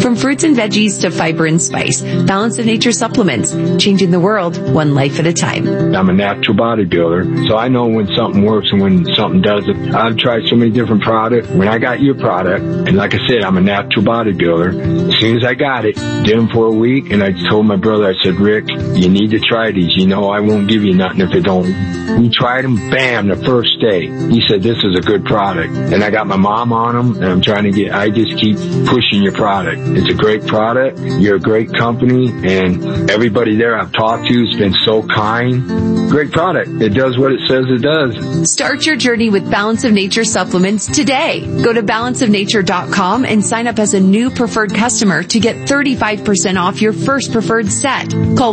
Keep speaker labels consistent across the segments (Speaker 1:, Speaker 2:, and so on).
Speaker 1: From fruits and veggies to fiber and spice, Balance of Nature supplements, changing the world one life at a time.
Speaker 2: I'm a natural bodybuilder, so I know when something works and when something doesn't. I've tried so many different products. When I got your product, and like I said, I'm a natural bodybuilder. As soon as I got it, did them for a week, and I told my brother, I said, Rick, you need to try these. You know I won't give you nothing if it don't. He tried them, bam, the first day. He said, this is a good product. And I got my mom on them, and I just keep pushing your product. It's a great product. You're a great company, and everybody there I've talked to has been so kind. Great product. It does what it says it does.
Speaker 1: Start your journey with Balance of Nature supplements today. Go to balanceofnature.com and sign up as a new preferred customer to get 35% off your first preferred set. Call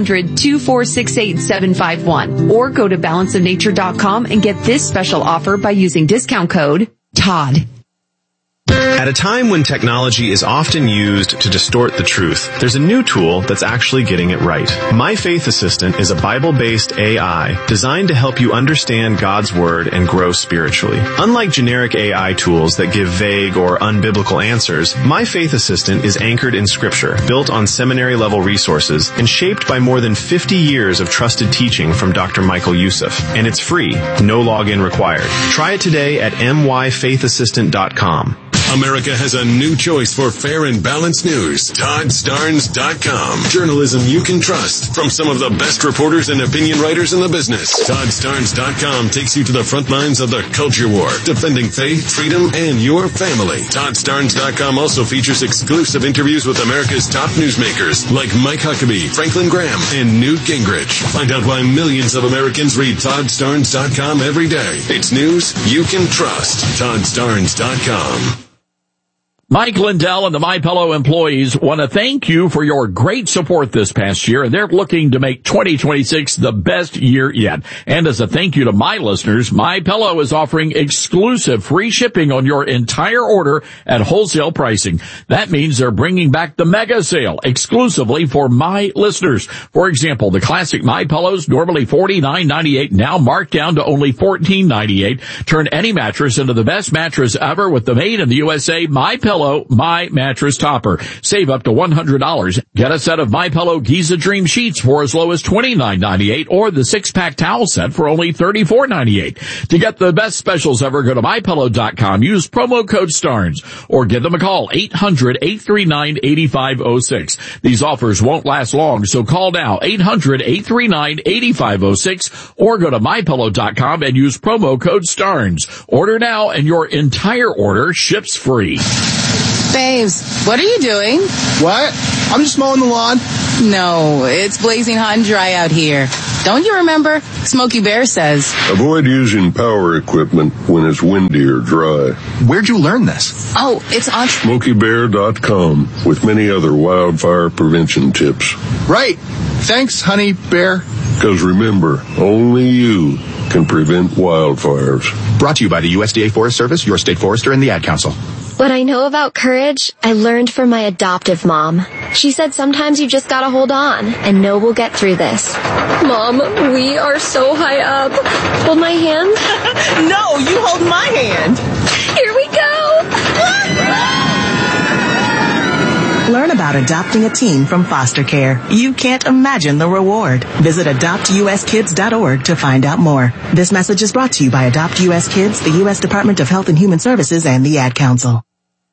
Speaker 1: 1-800-246-8751 or go to balanceofnature.com and get this special offer by using discount code TODD.
Speaker 3: At a time when technology is often used to distort the truth, there's a new tool that's actually getting it right. My Faith Assistant is a Bible-based AI designed to help you understand God's Word and grow spiritually. Unlike generic AI tools that give vague or unbiblical answers, My Faith Assistant is anchored in Scripture, built on seminary-level resources, and shaped by more than 50 years of trusted teaching from Dr. Michael Youssef. And it's free, no login required. Try it today at myfaithassistant.com.
Speaker 4: America has a new choice for fair and balanced news. ToddStarnes.com. Journalism you can trust from some of the best reporters and opinion writers in the business. ToddStarnes.com takes you to the front lines of the culture war, defending faith, freedom, and your family. ToddStarnes.com also features exclusive interviews with America's top newsmakers like Mike Huckabee, Franklin Graham, and Newt Gingrich. Find out why millions of Americans read ToddStarnes.com every day. It's news you can trust. ToddStarnes.com.
Speaker 5: Mike Lindell and the MyPillow employees want to thank you for your great support this past year, and they're looking to make 2026 the best year yet. And as a thank you to my listeners, MyPillow is offering exclusive free shipping on your entire order at wholesale pricing. That means they're bringing back the mega sale exclusively for my listeners. For example, the classic MyPillows, normally $49.98, now marked down to only $14.98. Turn any mattress into the best mattress ever with the made in the USA MyPillow My Mattress Topper. Save up to $100. Get a set of MyPillow Giza Dream Sheets for as low as $29.98 or the 6-pack towel set for only $34.98. To get the best specials ever, go to MyPillow.com. Use promo code STARNS or give them a call, 800-839-8506. These offers won't last long, so call now, 800-839-8506 or go to MyPillow.com and use promo code STARNS. Order now and your entire order ships free.
Speaker 6: Babes, what are you doing?
Speaker 7: What? I'm just mowing the lawn.
Speaker 6: No, it's blazing hot and dry out here. Don't you remember? Smokey Bear says,
Speaker 8: avoid using power equipment when it's windy or dry.
Speaker 7: Where'd you learn this?
Speaker 6: Oh, it's on
Speaker 8: SmokeyBear.com with many other wildfire prevention tips.
Speaker 7: Right. Thanks, honey bear.
Speaker 8: Because remember, only you can prevent wildfires.
Speaker 7: Brought to you by the USDA Forest Service, your state forester, and the Ad Council.
Speaker 9: What I know about courage, I learned from my adoptive mom. She said sometimes you just gotta hold on and know we'll get through this. Mom, we are so high up. Hold my hand.
Speaker 10: No, you hold my hand.
Speaker 9: Here we go.
Speaker 10: Learn about adopting a teen from foster care. You can't imagine the reward. Visit adoptuskids.org to find out more. This message is brought to you by Adopt US Kids, the U.S. Department of Health and Human Services, and the Ad Council.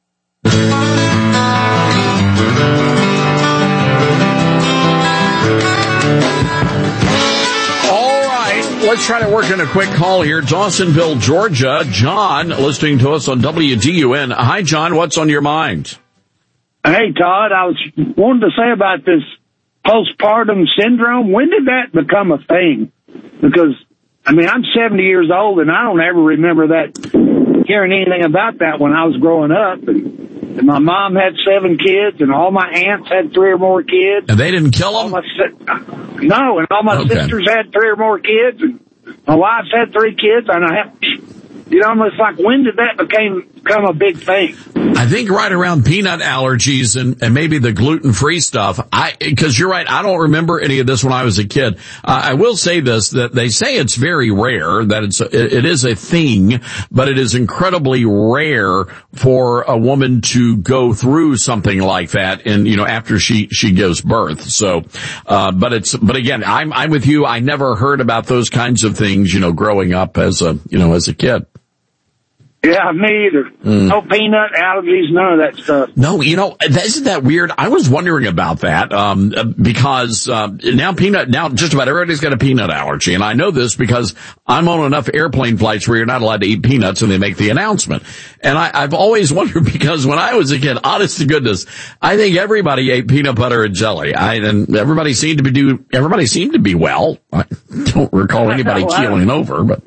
Speaker 5: Let's try to work in a quick call here. Dawsonville, Georgia. John, listening to us on WDUN. Hi, John. What's on your mind?
Speaker 11: Hey, Todd. I was wanting to say about this postpartum syndrome. When did that become a thing? Because, I mean, I'm 70 years old, and I don't ever remember hearing anything about that when I was growing up. And my mom had 7 kids, and all my aunts had 3 or more kids.
Speaker 5: And they didn't kill them?
Speaker 11: No, and all my sisters had 3 or more kids, and my wife's had 3 kids, and it's like, when did that become a big thing?
Speaker 5: I think right around peanut allergies and maybe the gluten-free stuff. Because you're right, I don't remember any of this when I was a kid. I will say this, that they say it's very rare, that it is a thing, but it is incredibly rare for a woman to go through something like that and, after she gives birth. So, but again, I'm with you. I never heard about those kinds of things, growing up as a kid.
Speaker 11: Yeah, me either. No peanut allergies, none of that stuff.
Speaker 5: No, isn't that weird? I was wondering about that, because, now just about everybody's got a peanut allergy. And I know this because I'm on enough airplane flights where you're not allowed to eat peanuts and they make the announcement. And I've always wondered, because when I was a kid, honest to goodness, I think everybody ate peanut butter and jelly. And everybody seemed to be well. I don't recall anybody keeling over, but.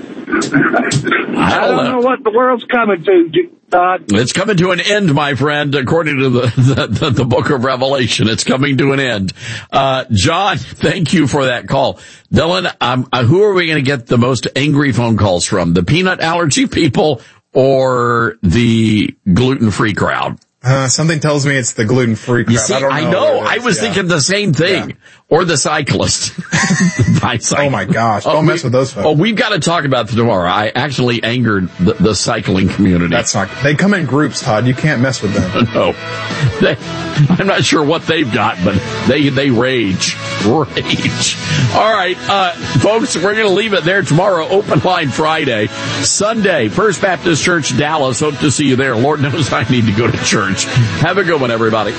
Speaker 11: I don't know what the world's coming to, Todd.
Speaker 5: It's coming to an end, my friend, according to the book of Revelation. It's coming to an end. John, thank you for that call. Dylan, who are we going to get the most angry phone calls from? The peanut allergy people or the gluten-free crowd?
Speaker 12: Something tells me it's the gluten-free crowd.
Speaker 5: You see, I know. I was thinking the same thing. Yeah. Or the cyclist.
Speaker 12: Oh my gosh. Don't mess with those folks.
Speaker 5: Oh, we've got to talk about that tomorrow. I actually angered the cycling community.
Speaker 12: They come in groups, Todd. You can't mess with them.
Speaker 5: No. I'm not sure what they've got, but they rage. Rage. All right, folks, we're going to leave it there tomorrow. Open Line Friday. Sunday, First Baptist Church, Dallas. Hope to see you there. Lord knows I need to go to church. Have a good one, everybody.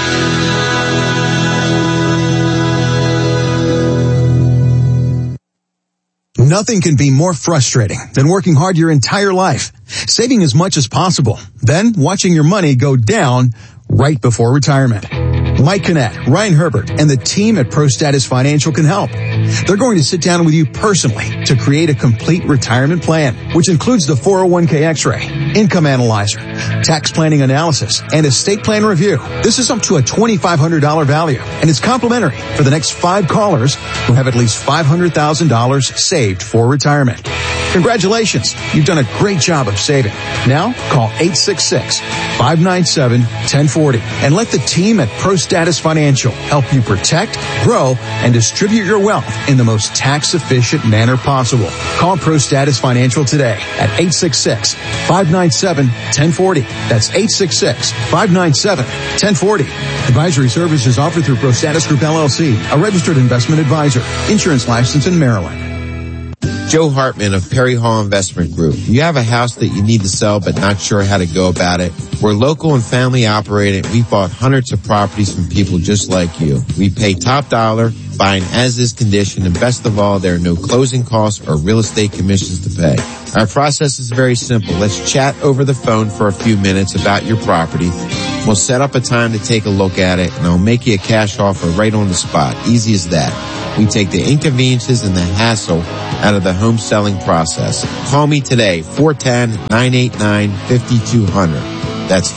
Speaker 13: Nothing can be more frustrating than working hard your entire life, saving as much as possible, then watching your money go down right before retirement. Mike Kinnett, Ryan Herbert, and the team at ProStatus Financial can help. They're going to sit down with you personally to create a complete retirement plan, which includes the 401k X-ray, income analyzer, tax planning analysis, and estate plan review. This is up to a $2,500 value, and it's complimentary for the next 5 callers who have at least $500,000 saved for retirement. Congratulations. You've done a great job of saving. Now, call 866-597-1040 and let the team at ProStatus Financial help you protect, grow, and distribute your wealth in the most tax-efficient manner possible. Call ProStatus Financial today at 866-597-1040. That's 866-597-1040. Advisory services offered through ProStatus Group LLC, a registered investment advisor. Insurance license in Maryland.
Speaker 14: Joe Hartman of Perry Hall Investment Group. You have a house that you need to sell but not sure how to go about it? We're local and family operated. We bought hundreds of properties from people just like you. We pay top dollar, buying as-is condition, and best of all, there are no closing costs or real estate commissions to pay. Our process is very simple. Let's chat over the phone for a few minutes about your property. We'll set up a time to take a look at it, and I'll make you a cash offer right on the spot. Easy as that. We take the inconveniences and the hassle out of the home selling process. Call me today, 410-989-5200. That's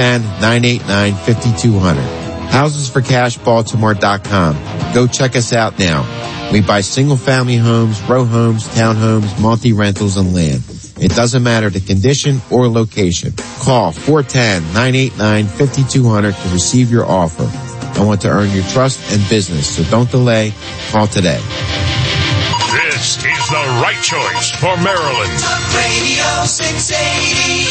Speaker 14: 410-989-5200. HousesForCashBaltimore.com. Go check us out now. We buy single-family homes, row homes, townhomes, multi-rentals, and land. It doesn't matter the condition or location. Call 410-989-5200 to receive your offer. I want to earn your trust and business, so don't delay. Call today.
Speaker 4: This is the right choice for Maryland.
Speaker 15: Talk Radio 680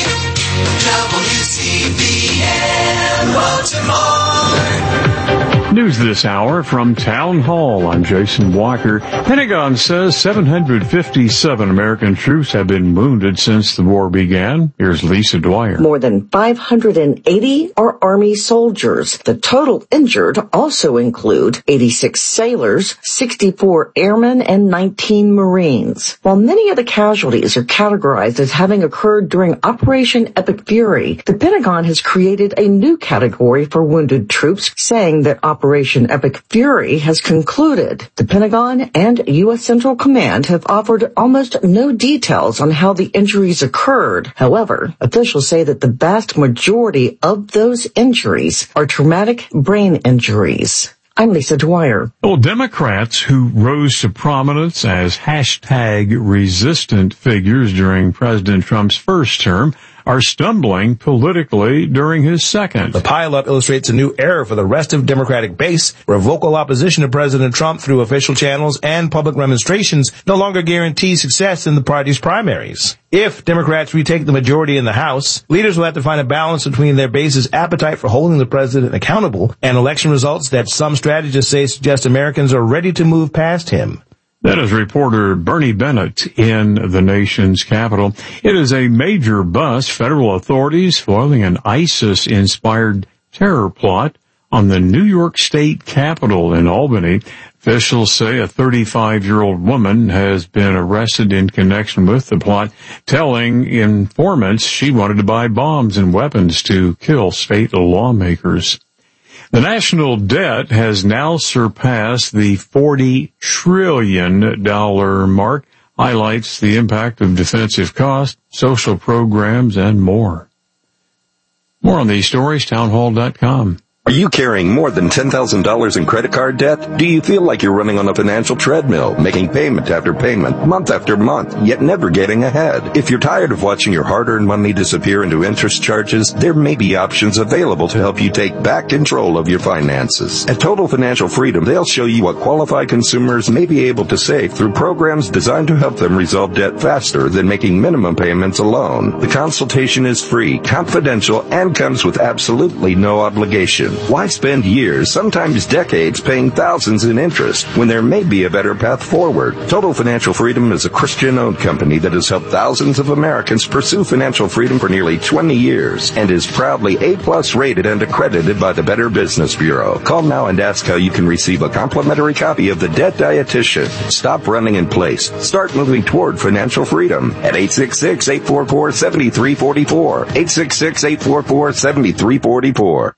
Speaker 15: WCBM Baltimore.
Speaker 16: News this hour from Town Hall. I'm Jason Walker. Pentagon says 757 American troops have been wounded since the war began. Here's Lisa Dwyer.
Speaker 17: More than 580 are Army soldiers. The total injured also include 86 sailors, 64 airmen, and 19 Marines. While many of the casualties are categorized as having occurred during Operation Epic Fury, the Pentagon has created a new category for wounded troops, saying that Operation Epic Fury has concluded. The Pentagon and U.S. Central Command have offered almost no details on how the injuries occurred. However, officials say that the vast majority of those injuries are traumatic brain injuries. I'm Lisa Dwyer.
Speaker 16: Well, Democrats who rose to prominence as hashtag resistant figures during President Trump's first term are stumbling politically during his second.
Speaker 18: The pileup illustrates a new era for the restive Democratic base, where vocal opposition to President Trump through official channels and public demonstrations no longer guarantees success in the party's primaries. If Democrats retake the majority in the House, leaders will have to find a balance between their base's appetite for holding the president accountable and election results that some strategists say suggest Americans are ready to move past him.
Speaker 16: That is reporter Bernie Bennett in the nation's capital. It is a major bust. Federal authorities foiling an ISIS-inspired terror plot on the New York State Capitol in Albany. Officials say a 35-year-old woman has been arrested in connection with the plot, telling informants she wanted to buy bombs and weapons to kill state lawmakers. The national debt has now surpassed the $40 trillion mark, highlights the impact of defensive costs, social programs, and more. More on these stories, townhall.com.
Speaker 19: Are you carrying more than $10,000 in credit card debt? Do you feel like you're running on a financial treadmill, making payment after payment, month after month, yet never getting ahead? If you're tired of watching your hard-earned money disappear into interest charges, there may be options available to help you take back control of your finances. At Total Financial Freedom, they'll show you what qualified consumers may be able to save through programs designed to help them resolve debt faster than making minimum payments alone. The consultation is free, confidential, and comes with absolutely no obligation. Why spend years, sometimes decades, paying thousands in interest when there may be a better path forward? Total Financial Freedom is a Christian-owned company that has helped thousands of Americans pursue financial freedom for nearly 20 years and is proudly A+ rated and accredited by the Better Business Bureau. Call now and ask how you can receive a complimentary copy of The Debt Dietitian. Stop running in place. Start moving toward financial freedom at 866-844-7344. 866-844-7344.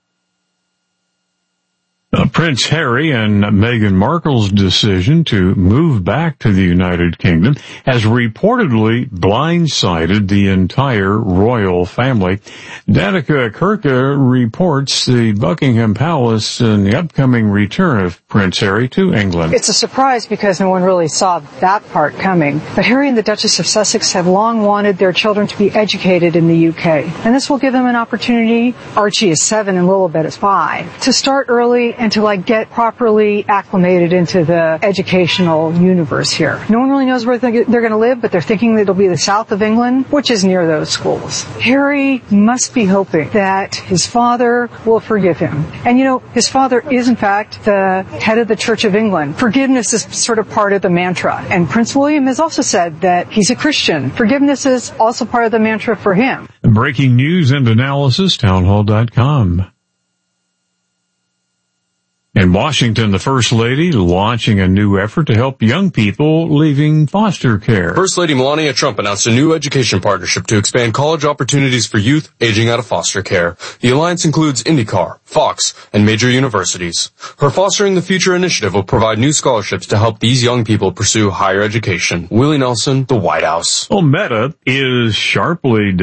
Speaker 16: Prince Harry and Meghan Markle's decision to move back to the United Kingdom has reportedly blindsided the entire royal family. Danica Kirka reports the Buckingham Palace and the upcoming return of Prince Harry to England.
Speaker 20: It's a surprise because no one really saw that part coming. But Harry and the Duchess of Sussex have long wanted their children to be educated in the UK. And this will give them an opportunity, Archie is 7 and Lilibet is 5, to start early and to get properly acclimated into the educational universe here. No one really knows where they're going to live, but they're thinking that it'll be the south of England, which is near those schools. Harry must be hoping that his father will forgive him. And his father is in fact the head of the Church of England. Forgiveness is sort of part of the mantra. And Prince William has also said that he's a Christian. Forgiveness is also part of the mantra for him.
Speaker 16: Breaking news and analysis, townhall.com. In Washington, the First Lady launching a new effort to help young people leaving foster care.
Speaker 21: First Lady Melania Trump announced a new education partnership to expand college opportunities for youth aging out of foster care. The alliance includes IndyCar, Fox, and major universities. Her Fostering the Future initiative will provide new scholarships to help these young people pursue higher education. Willie Nelson, The White House.
Speaker 16: Well, Meta is sharply